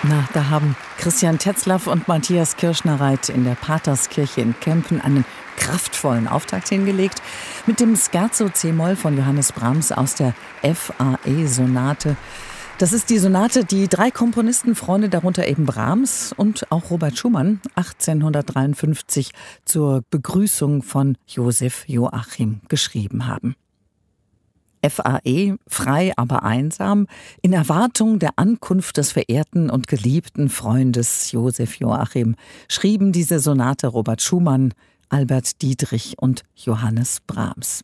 Na, da haben Christian Tetzlaff und Matthias Kirschner-Reit in der Paterskirche in Kempen einen kraftvollen Auftakt hingelegt mit dem Scherzo c-Moll von Johannes Brahms aus der FAE-Sonate. Das ist die Sonate, die 3 Komponistenfreunde, darunter eben Brahms und auch Robert Schumann, 1853 zur Begrüßung von Josef Joachim geschrieben haben. FAE, frei, aber einsam, in Erwartung der Ankunft des verehrten und geliebten Freundes Josef Joachim, schrieben diese Sonate Robert Schumann, Albert Dietrich und Johannes Brahms.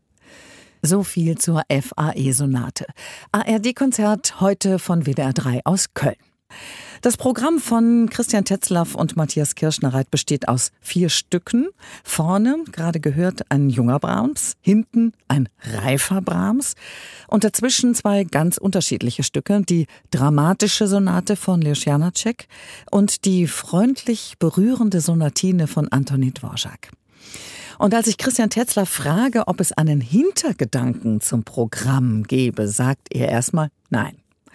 So viel zur FAE-Sonate. ARD-Konzert heute von WDR 3 aus Köln. Das Programm von Christian Tetzlaff und Matthias Kirschner-Reit besteht aus 4 Stücken. Vorne, gerade gehört, ein junger Brahms, hinten ein reifer Brahms und dazwischen 2 ganz unterschiedliche Stücke. Die dramatische Sonate von Leos Janáček und die freundlich berührende Sonatine von Antonín Dvořák. Und als ich Christian Tetzlaff frage, ob es einen Hintergedanken zum Programm gebe, sagt er erstmal nein.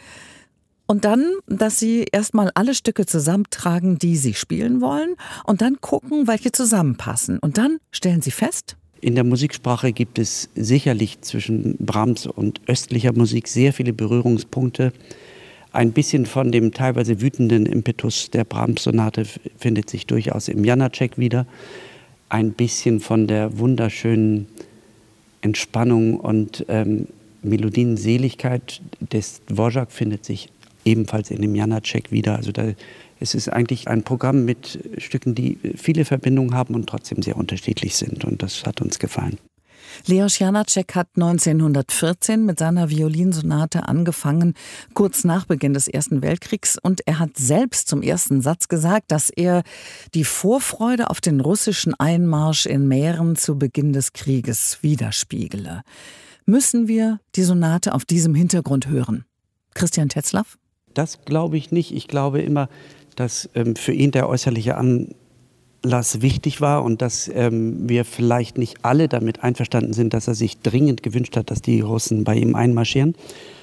Und dann, dass sie erstmal alle Stücke zusammentragen, die sie spielen wollen, und dann gucken, welche zusammenpassen. Und dann stellen sie fest: In der Musiksprache gibt es sicherlich zwischen Brahms und östlicher Musik sehr viele Berührungspunkte. Ein bisschen von dem teilweise wütenden Impetus der Brahms-Sonate findet sich durchaus im Janáček wieder. Ein bisschen von der wunderschönen Entspannung und Melodienseligkeit des Dvořák findet sich ebenfalls in dem Janáček wieder. Also es ist eigentlich ein Programm mit Stücken, die viele Verbindungen haben und trotzdem sehr unterschiedlich sind. Und das hat uns gefallen. Leos Janáček hat 1914 mit seiner Violinsonate angefangen, kurz nach Beginn des Ersten Weltkriegs. Und er hat selbst zum ersten Satz gesagt, dass er die Vorfreude auf den russischen Einmarsch in Mähren zu Beginn des Krieges widerspiegele. Müssen wir die Sonate auf diesem Hintergrund hören? Christian Tetzlaff? Das glaube ich nicht. Ich glaube immer, dass für ihn der äußerliche Anlass wichtig war und dass wir vielleicht nicht alle damit einverstanden sind, dass er sich dringend gewünscht hat, dass die Russen bei ihm einmarschieren,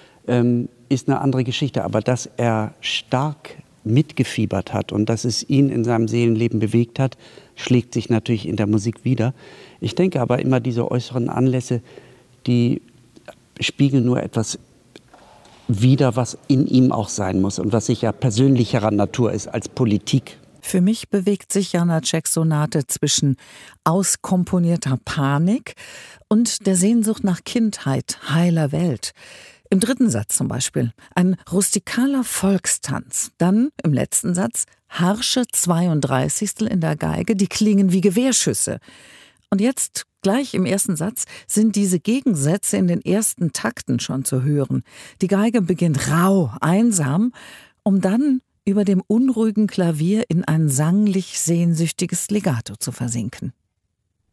ist eine andere Geschichte. Aber dass er stark mitgefiebert hat und dass es ihn in seinem Seelenleben bewegt hat, schlägt sich natürlich in der Musik wider. Ich denke aber immer, diese äußeren Anlässe, die spiegeln nur etwas wieder, was in ihm auch sein muss und was sicher persönlicherer Natur ist als Politik. Für mich bewegt sich Janáčeks Sonate zwischen auskomponierter Panik und der Sehnsucht nach Kindheit, heiler Welt. Im 3. Satz zum Beispiel ein rustikaler Volkstanz. Dann im letzten Satz harsche 32. in der Geige, die klingen wie Gewehrschüsse. Und jetzt, gleich im 1. Satz, sind diese Gegensätze in den ersten Takten schon zu hören. Die Geige beginnt rau, einsam, um dann über dem unruhigen Klavier in ein sanglich sehnsüchtiges Legato zu versinken.